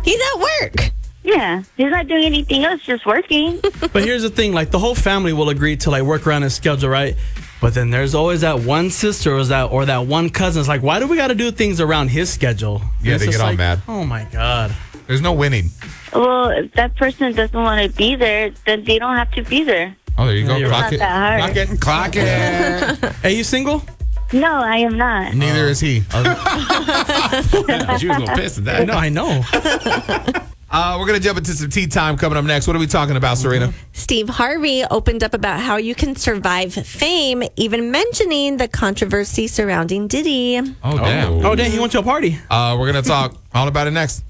He's at work. Yeah, he's not doing anything else, just working. But here's the thing, like the whole family will agree to like work around his schedule, right? But then there's always that one sister or that one cousin. It's like, why do we got to do things around his schedule? Yeah, It's they just get all like, mad. Oh my God. There's no winning. Well, if that person doesn't want to be there, then they don't have to be there. Oh, there you go. Yeah, Clock it's it. not that hard. Clock it. Clock it. Hey, you single? No, I am not. Neither is he. She was gonna piss at that. No, I know. We're going to jump into some tea time coming up next. What are we talking about, Serena? Steve Harvey opened up about how you can survive fame, even mentioning the controversy surrounding Diddy. Oh, damn. Oh, dang, he went to a party. We're going to talk all about it next.